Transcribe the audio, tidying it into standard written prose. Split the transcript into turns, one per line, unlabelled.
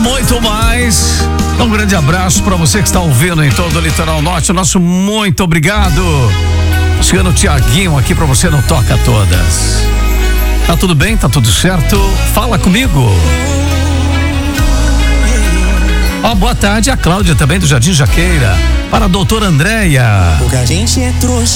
muito mais. Um grande abraço para você que está ouvindo em todo o Litoral Norte. Nosso muito obrigado. Chegando o Tiaguinho aqui para você no Toca Todas. Tá tudo bem? Tá tudo certo? Fala comigo. Boa tarde, a Cláudia também do Jardim Jaqueira. Para a doutora Andréia.
Pouca gente é trouxa.